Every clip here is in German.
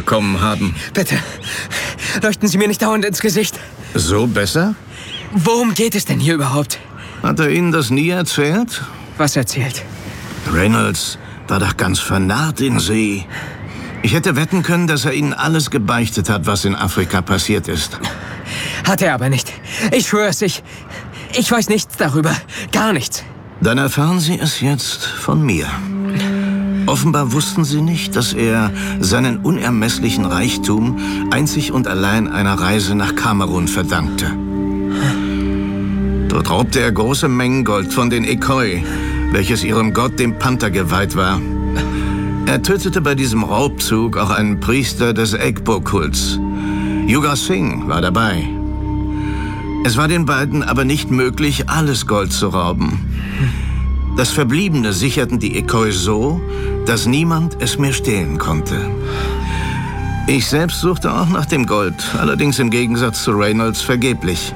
bekommen haben. Bitte, leuchten Sie mir nicht dauernd ins Gesicht. So besser? Worum geht es denn hier überhaupt? Hat er Ihnen das nie erzählt? Was erzählt? Reynolds war doch ganz vernarrt in Sie. Ich hätte wetten können, dass er Ihnen alles gebeichtet hat, was in Afrika passiert ist. Hat er aber nicht. Ich schwör's, ich weiß nichts darüber. Gar nichts. Dann erfahren Sie es jetzt von mir. Offenbar wussten Sie nicht, dass er seinen unermesslichen Reichtum einzig und allein einer Reise nach Kamerun verdankte. Dort raubte er große Mengen Gold von den Ekoi, welches ihrem Gott, dem Panther, geweiht war. Er tötete bei diesem Raubzug auch einen Priester des Egbo-Kults. Yuga Singh war dabei. Es war den beiden aber nicht möglich, alles Gold zu rauben. Das Verbliebene sicherten die Ekoi so, dass niemand es mehr stehlen konnte. Ich selbst suchte auch nach dem Gold, allerdings im Gegensatz zu Reynolds vergeblich.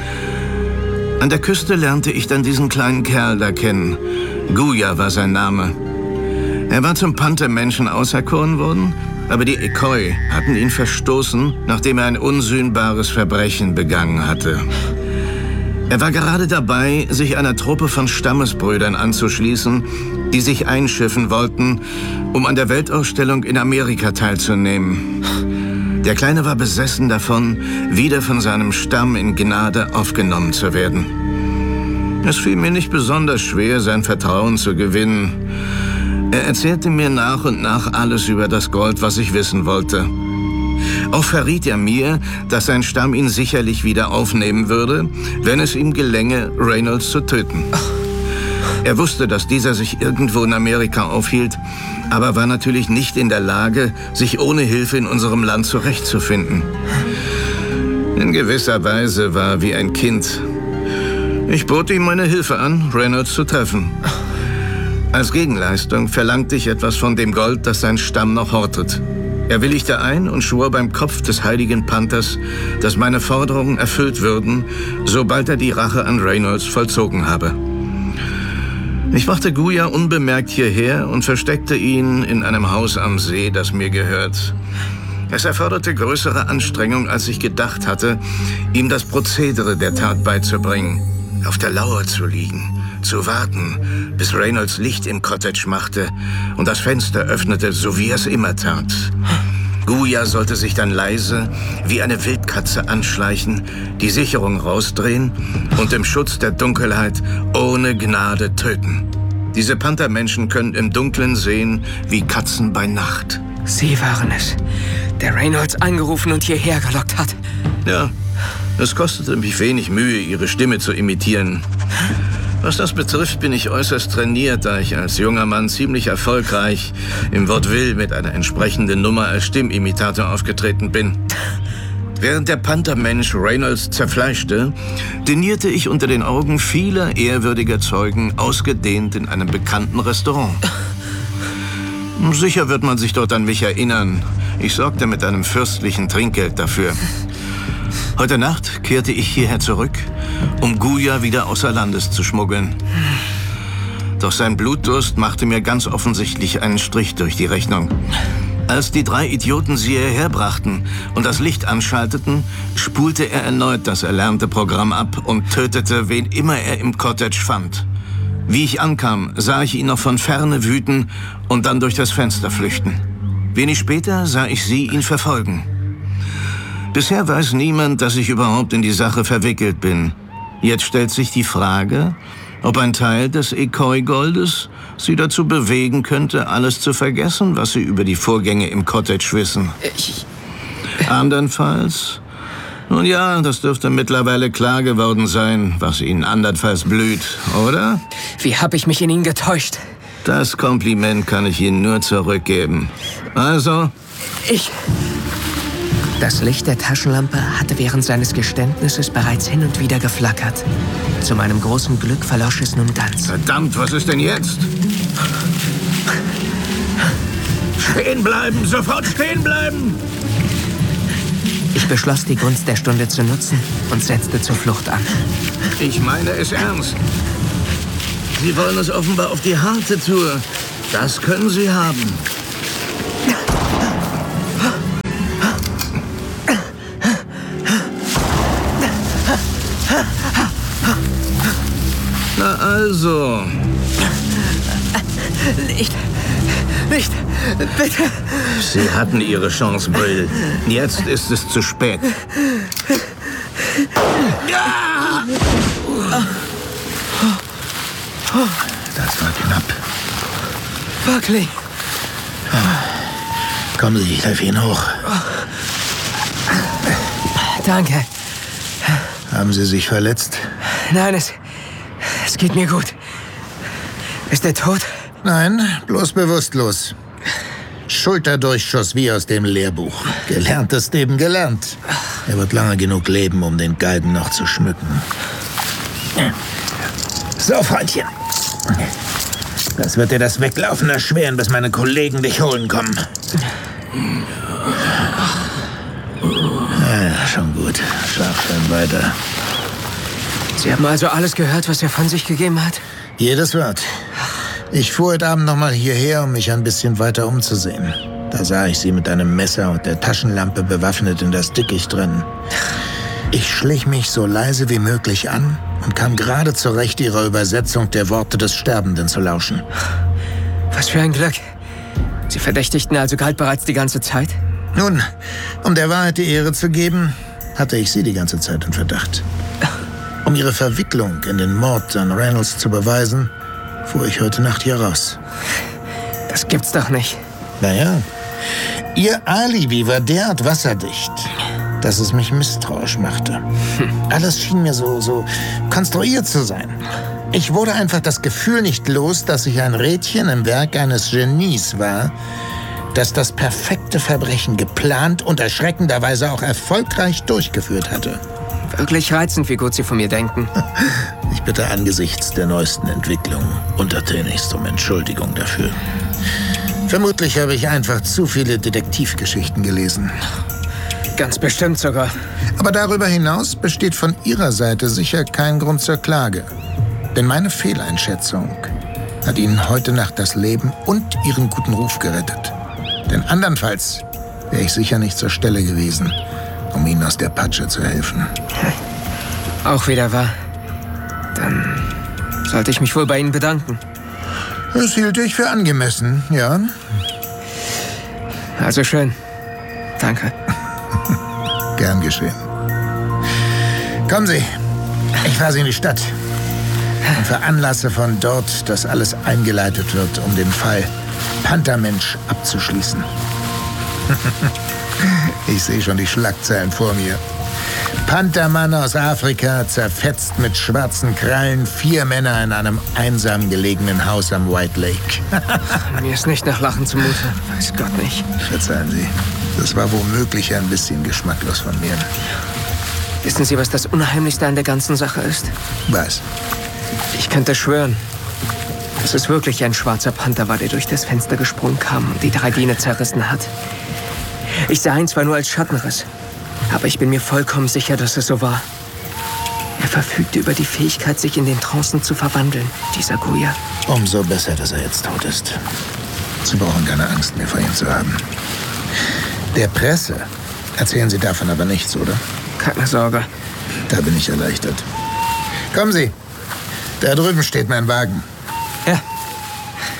An der Küste lernte ich dann diesen kleinen Kerl da kennen. Guya war sein Name. Er war zum Panther-Menschen auserkoren worden, aber die Ekoi hatten ihn verstoßen, nachdem er ein unsühnbares Verbrechen begangen hatte. Er war gerade dabei, sich einer Truppe von Stammesbrüdern anzuschließen, die sich einschiffen wollten, um an der Weltausstellung in Amerika teilzunehmen. Der Kleine war besessen davon, wieder von seinem Stamm in Gnade aufgenommen zu werden. Es fiel mir nicht besonders schwer, sein Vertrauen zu gewinnen. Er erzählte mir nach und nach alles über das Gold, was ich wissen wollte. Auch verriet er mir, dass sein Stamm ihn sicherlich wieder aufnehmen würde, wenn es ihm gelänge, Reynolds zu töten. Er wusste, dass dieser sich irgendwo in Amerika aufhielt, aber war natürlich nicht in der Lage, sich ohne Hilfe in unserem Land zurechtzufinden. In gewisser Weise war er wie ein Kind. Ich bot ihm meine Hilfe an, Reynolds zu treffen. Als Gegenleistung verlangte ich etwas von dem Gold, das sein Stamm noch hortet. Er willigte ein und schwor beim Kopf des heiligen Panthers, dass meine Forderungen erfüllt würden, sobald er die Rache an Reynolds vollzogen habe. Ich brachte Guya unbemerkt hierher und versteckte ihn in einem Haus am See, das mir gehört. Es erforderte größere Anstrengung, als ich gedacht hatte, ihm das Prozedere der Tat beizubringen. Auf der Lauer zu liegen, zu warten, bis Reynolds Licht im Cottage machte und das Fenster öffnete, so wie er es immer tat. Guya sollte sich dann leise, wie eine Wildkatze anschleichen, die Sicherung rausdrehen und im Schutz der Dunkelheit ohne Gnade töten. Diese Panthermenschen können im Dunkeln sehen, wie Katzen bei Nacht. Sie waren es, der Reynolds angerufen und hierher gelockt hat. Ja, es kostete mich wenig Mühe, ihre Stimme zu imitieren. Was das betrifft, bin ich äußerst trainiert, da ich als junger Mann ziemlich erfolgreich im Vaudeville mit einer entsprechenden Nummer als Stimmimitator aufgetreten bin. Während der Panthermensch Reynolds zerfleischte, dinierte ich unter den Augen vieler ehrwürdiger Zeugen ausgedehnt in einem bekannten Restaurant. Sicher wird man sich dort an mich erinnern. Ich sorgte mit einem fürstlichen Trinkgeld dafür. Heute Nacht kehrte ich hierher zurück, um Guya wieder außer Landes zu schmuggeln. Doch sein Blutdurst machte mir ganz offensichtlich einen Strich durch die Rechnung. Als die 3 Idioten sie hierher brachten und das Licht anschalteten, spulte er erneut das erlernte Programm ab und tötete, wen immer er im Cottage fand. Wie ich ankam, sah ich ihn noch von Ferne wüten und dann durch das Fenster flüchten. Wenig später sah ich sie ihn verfolgen. Bisher weiß niemand, dass ich überhaupt in die Sache verwickelt bin. Jetzt stellt sich die Frage, ob ein Teil des Ekoi-Goldes sie dazu bewegen könnte, alles zu vergessen, was sie über die Vorgänge im Cottage wissen. Andernfalls, nun ja, das dürfte mittlerweile klar geworden sein, was ihnen andernfalls blüht, oder? Wie habe ich mich in ihn getäuscht? Das Kompliment kann ich Ihnen nur zurückgeben. Also? Das Licht der Taschenlampe hatte während seines Geständnisses bereits hin und wieder geflackert. Zu meinem großen Glück verlosch es nun ganz. Verdammt, was ist denn jetzt? Stehen bleiben, sofort stehen bleiben! Ich beschloss, die Gunst der Stunde zu nutzen und setzte zur Flucht an. Ich meine es ernst. Sie wollen es offenbar auf die harte Tour. Das können Sie haben. Also. Nicht, bitte. Sie hatten Ihre Chance, Brill. Jetzt ist es zu spät. Ja! Das war knapp. Buckley. Kommen Sie, ich helfe Ihnen hoch. Danke. Haben Sie sich verletzt? Nein, es geht mir gut. Ist er tot? Nein, bloß bewusstlos. Schulterdurchschuss wie aus dem Lehrbuch. Gelernt ist eben gelernt. Er wird lange genug leben, um den Galgen noch zu schmücken. So, Freundchen. Das wird dir das Weglaufen erschweren, bis meine Kollegen dich holen kommen. Ja, schon gut. Schlaf dann weiter. Sie haben also alles gehört, was er von sich gegeben hat? Jedes Wort. Ich fuhr heute Abend nochmal hierher, um mich ein bisschen weiter umzusehen. Da sah ich sie mit einem Messer und der Taschenlampe bewaffnet in das Dickicht drin. Ich schlich mich so leise wie möglich an und kam gerade zurecht, ihrer Übersetzung der Worte des Sterbenden zu lauschen. Was für ein Glück. Sie verdächtigten also Galt bereits die ganze Zeit? Nun, um der Wahrheit die Ehre zu geben, hatte ich sie die ganze Zeit in Verdacht. Um ihre Verwicklung in den Mord an Reynolds zu beweisen, fuhr ich heute Nacht hier raus. Das gibt's doch nicht. Naja, ihr Alibi war derart wasserdicht, dass es mich misstrauisch machte. Alles schien mir so konstruiert zu sein. Ich wurde einfach das Gefühl nicht los, dass ich ein Rädchen im Werk eines Genies war, das das perfekte Verbrechen geplant und erschreckenderweise auch erfolgreich durchgeführt hatte. Wirklich reizend, wie gut Sie von mir denken. Ich bitte angesichts der neuesten Entwicklungen untertänigst um Entschuldigung dafür. Vermutlich habe ich einfach zu viele Detektivgeschichten gelesen. Ganz bestimmt sogar. Aber darüber hinaus besteht von Ihrer Seite sicher kein Grund zur Klage. Denn meine Fehleinschätzung hat Ihnen heute Nacht das Leben und Ihren guten Ruf gerettet. Denn andernfalls wäre ich sicher nicht zur Stelle gewesen, um Ihnen aus der Patsche zu helfen. Auch wieder wahr. Dann sollte ich mich wohl bei Ihnen bedanken. Das hielt ich für angemessen, ja? Also schön. Danke. Gern geschehen. Kommen Sie, ich fahre Sie in die Stadt und veranlasse von dort, dass alles eingeleitet wird, um den Fall Panthermensch abzuschließen. Ich sehe schon die Schlagzeilen vor mir. Panthermann aus Afrika zerfetzt mit schwarzen Krallen 4 Männer in einem einsam gelegenen Haus am White Lake. Mir ist nicht nach Lachen zumute. Weiß Gott nicht. Verzeihen Sie, das war womöglich ein bisschen geschmacklos von mir. Wissen Sie, was das Unheimlichste an der ganzen Sache ist? Was? Ich könnte schwören, dass es wirklich ein schwarzer Panther war, der durch das Fenster gesprungen kam und die Dragine zerrissen hat. Ich sah ihn zwar nur als Schattenriss, aber ich bin mir vollkommen sicher, dass es so war. Er verfügte über die Fähigkeit, sich in den Trancen zu verwandeln, dieser Goya. Umso besser, dass er jetzt tot ist. Sie brauchen keine Angst mehr vor ihm zu haben. Der Presse erzählen Sie davon aber nichts, oder? Keine Sorge. Da bin ich erleichtert. Kommen Sie, da drüben steht mein Wagen.